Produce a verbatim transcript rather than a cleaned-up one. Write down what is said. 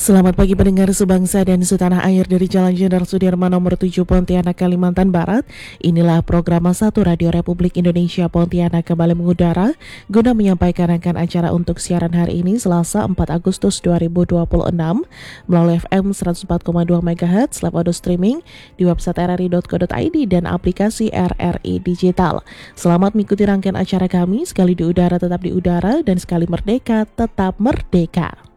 Selamat pagi pendengar sebangsa dan setanah air dari Jalan Jenderal Sudirman nomor tujuh Pontianak, Kalimantan Barat. Inilah program satu Radio Republik Indonesia Pontianak kembali mengudara guna menyampaikan rangkaian acara untuk siaran hari ini Selasa empat Agustus dua ribu dua puluh enam melalui F M seratus empat koma dua MHz, live audio streaming di website r r i dot co dot i d dan aplikasi R R I Digital. Selamat mengikuti rangkaian acara kami, sekali di udara tetap di udara dan sekali merdeka tetap merdeka.